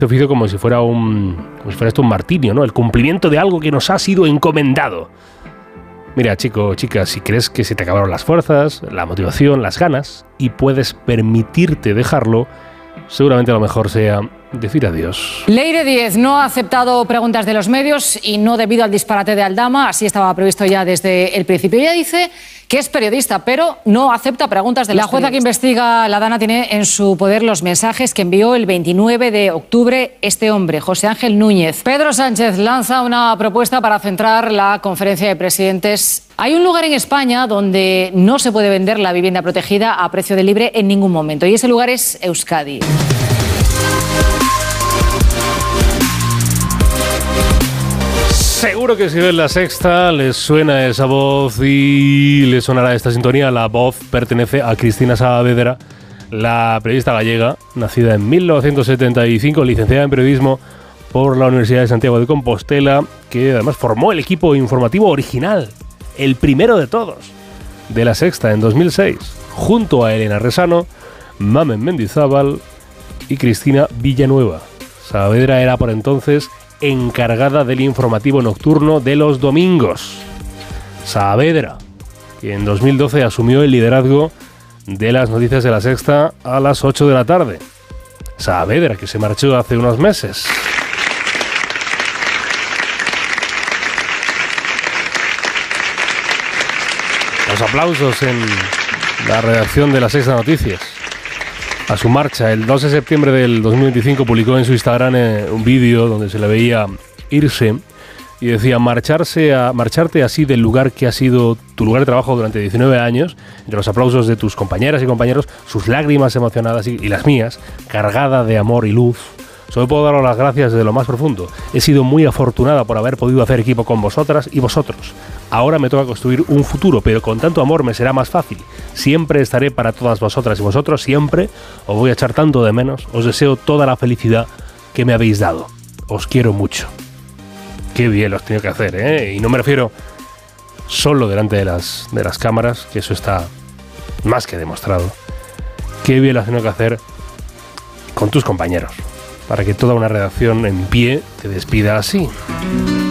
oficio como si fuera esto un martirio, ¿no? El cumplimiento de algo que nos ha sido encomendado. Mira, chico, chica, si crees que se te acabaron las fuerzas, la motivación, las ganas, y puedes permitirte dejarlo, seguramente lo mejor sea decir adiós. Leire Díez no ha aceptado preguntas de los medios y no debido al disparate de Aldama, así estaba previsto ya desde el principio. Ella dice que es periodista, pero no acepta preguntas de los periodistas. La jueza que investiga la Dana tiene en su poder los mensajes que envió el 29 de octubre este hombre, José Ángel Núñez. Pedro Sánchez lanza una propuesta para centrar la conferencia de presidentes. Hay un lugar en España donde no se puede vender la vivienda protegida a precio de libre en ningún momento, y ese lugar es Euskadi. Seguro que si ven La Sexta les suena esa voz y les sonará esta sintonía. La voz pertenece a Cristina Saavedra, la periodista gallega, nacida en 1975, licenciada en periodismo por la Universidad de Santiago de Compostela, que además formó el equipo informativo original, el primero de todos, de La Sexta en 2006, junto a Elena Resano, Mamen Mendizábal y Cristina Villanueva. Saavedra era por entonces encargada del informativo nocturno de los domingos. Saavedra, que en 2012 asumió el liderazgo de las noticias de La Sexta a las 8 de la tarde. Saavedra, que se marchó hace unos meses. Los aplausos en la redacción de La Sexta Noticias. A su marcha, el 2 de septiembre del 2025 publicó en su Instagram un vídeo donde se le veía irse y decía: marcharte así del lugar que ha sido tu lugar de trabajo durante 19 años, entre los aplausos de tus compañeras y compañeros, sus lágrimas emocionadas y las mías, cargada de amor y luz. Solo puedo daros las gracias desde lo más profundo. He sido muy afortunada por haber podido hacer equipo con vosotras y vosotros. Ahora me toca construir un futuro, pero con tanto amor me será más fácil. Siempre estaré para todas vosotras y vosotros, siempre. Os voy a echar tanto de menos. Os deseo toda la felicidad que me habéis dado. Os quiero mucho. Qué bien lo has tenido que hacer, ¿eh? Y no me refiero solo delante de las cámaras, que eso está más que demostrado. Qué bien lo has tenido que hacer con tus compañeros, para que toda una redacción en pie te despida así.